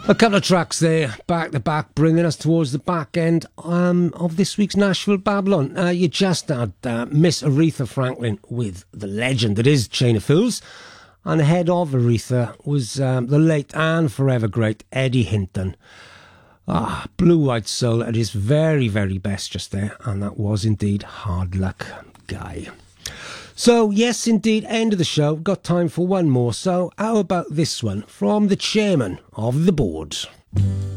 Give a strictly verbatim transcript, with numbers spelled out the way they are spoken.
A couple of tracks there, back to back, bringing us towards the back end um, of this week's Nashville Babylon. Uh, you just had uh, Miss Aretha Franklin with the legend that is Chain of Fools. And ahead of Aretha was um, the late and forever great Eddie Hinton. Ah, Blue White Soul at his very, very best just there. And that was indeed Hard Luck Guy. So, yes, indeed, end of the show. Got time for one more. So, how about this one from the chairman of the board?